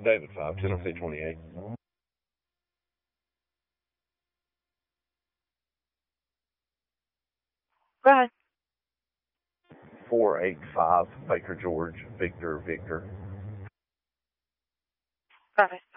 David 5, Tennessee 28. Go ahead. 485, Baker George, Victor. Go ahead.